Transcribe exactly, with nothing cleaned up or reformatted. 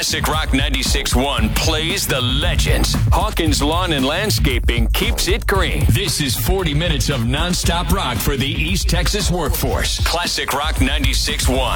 Classic Rock ninety-six point one plays the legends. Hawkins Lawn and Landscaping keeps it green. This is forty minutes of nonstop rock for the East Texas workforce. Classic Rock ninety-six point one.